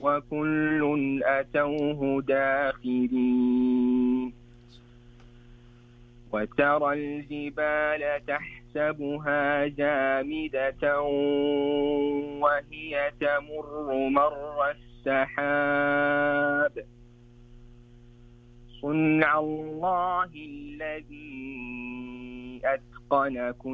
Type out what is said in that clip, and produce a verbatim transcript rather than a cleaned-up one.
وكل أتوه داخرين وترى الجبال تحسبها جامدة وهي تمر مر السحاب صنع الله الذي أتقن كل